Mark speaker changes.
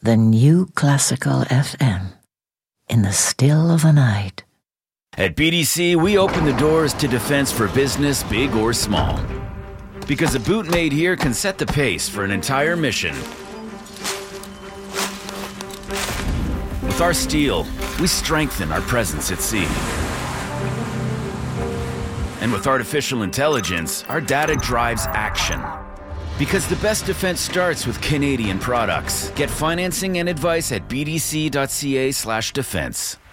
Speaker 1: the new classical FM in the still of the night.
Speaker 2: At BDC, we open the doors to defense for business, big or small. Because a boot made here can set the pace for an entire mission. With our steel, we strengthen our presence at sea. And with artificial intelligence, our data drives action. Because the best defense starts with Canadian products. Get financing and advice at bdc.ca/defense.